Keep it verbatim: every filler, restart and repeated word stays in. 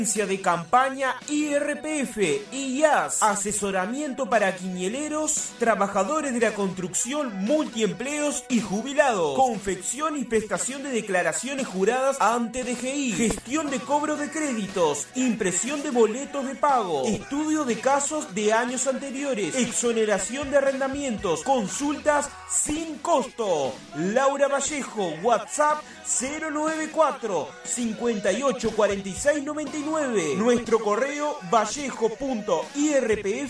de campaña I R P F, I A S, asesoramiento para quiñeleros, trabajadores de la construcción, multiempleos y jubilados, confección y prestación de declaraciones juradas ante D G I, gestión de cobro de créditos, impresión de boletos de pago, estudio de casos de años anteriores, exoneración de arrendamientos, consultas sin costo. Laura Vallejo, WhatsApp cero nueve cuatro, cincuenta y ocho, cuarenta y seis, noventa y nueve. Nuestro correo vallejo punto i r p f